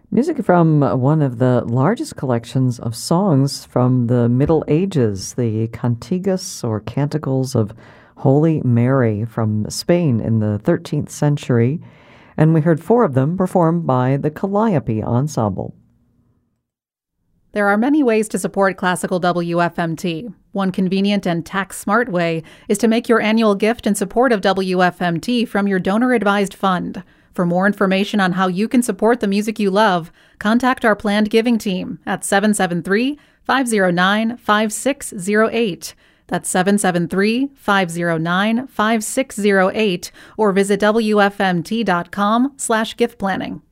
Music from one of the largest collections of songs from the Middle Ages, the Cantigas or Canticles of Holy Mary from Spain in the 13th century, and we heard four of them performed by the Calliope Ensemble. There are many ways to support classical WFMT. One convenient and tax-smart way is to make your annual gift in support of WFMT from your donor-advised fund. For more information on how you can support the music you love, contact our planned giving team at 773-509-5608. That's 773-509-5608, or visit WFMT.com/gift planning.